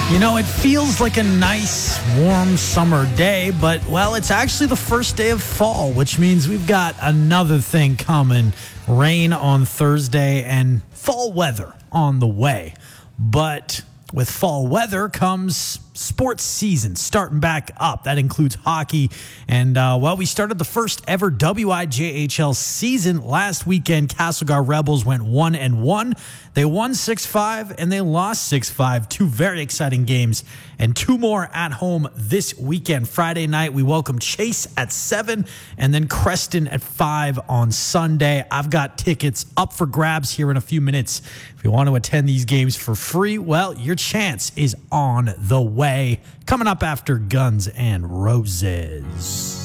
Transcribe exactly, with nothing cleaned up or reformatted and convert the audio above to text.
You know, it feels like a nice, warm summer day, but, well, it's actually the first day of fall, which means we've got another thing coming. Rain on Thursday and fall weather on the way. But with fall weather comes sports season starting back up. That includes hockey. And, uh, well, we started the first ever W I J H L season last weekend. Castlegar Rebels went one and one. They won six five and they lost six five. Two very exciting games and two more at home this weekend. Friday night, we welcome Chase at seven and then Creston at five on Sunday. I've got tickets up for grabs here in a few minutes. If you want to attend these games for free, well, your chance is on the way. Coming up after Guns and Roses.